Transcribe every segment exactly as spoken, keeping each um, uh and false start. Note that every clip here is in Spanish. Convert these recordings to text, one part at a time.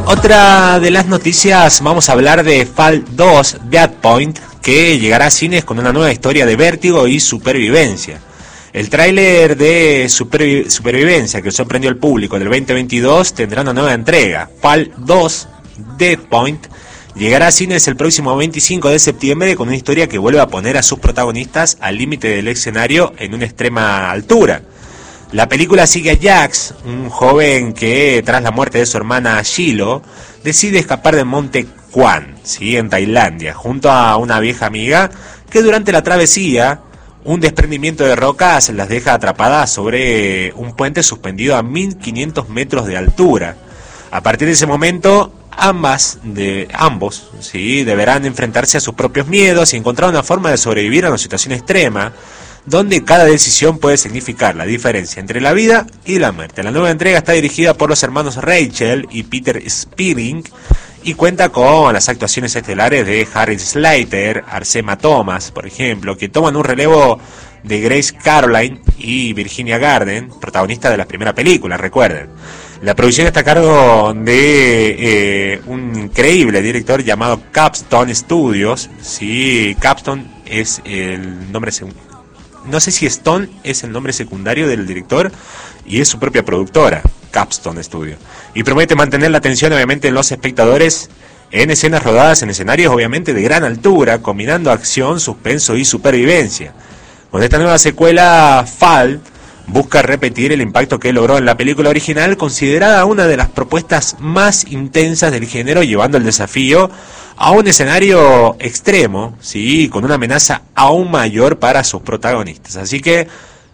Otra de las noticias, vamos a hablar de Fall dos, Dead Point, que llegará a cines con una nueva historia de vértigo y supervivencia. El tráiler de supervi- supervivencia que sorprendió al público del veinte veintidós tendrá una nueva entrega. Fall dos, Dead Point, llegará a cines el próximo veinticinco de septiembre con una historia que vuelve a poner a sus protagonistas al límite del escenario en una extrema altura. La película sigue a Jax, un joven que tras la muerte de su hermana Shiloh decide escapar del monte Kwan, ¿sí? En Tailandia, junto a una vieja amiga que durante la travesía un desprendimiento de rocas las deja atrapadas sobre un puente suspendido a mil quinientos metros de altura. A partir de ese momento, ambas de ambos, ¿sí? deberán enfrentarse a sus propios miedos y encontrar una forma de sobrevivir a una situación extrema, donde cada decisión puede significar la diferencia entre la vida y la muerte. La nueva entrega está dirigida por los hermanos Rachel y Peter Spearing y cuenta con las actuaciones estelares de Harry Slater, Arsema Thomas, por ejemplo, que toman un relevo de Grace Caroline y Virginia Garden, protagonistas de la primera película, recuerden. La producción está a cargo de eh, un increíble director llamado Capstone Studios. Sí, Capstone es el nombre segundo. No sé si Stone es el nombre secundario del director y es su propia productora, Capstone Studio. Y promete mantener la atención obviamente en los espectadores en escenas rodadas en escenarios obviamente de gran altura, combinando acción, suspenso y supervivencia. Con esta nueva secuela, Fall busca repetir el impacto que logró en la película original, considerada una de las propuestas más intensas del género, llevando el desafío a un escenario extremo, sí, con una amenaza aún mayor para sus protagonistas. Así que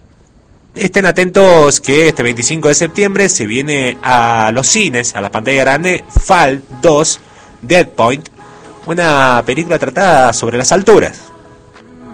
estén atentos que este veinticinco de septiembre se viene a los cines, a la pantalla grande, Fall dos, Dead Point, una película tratada sobre las alturas.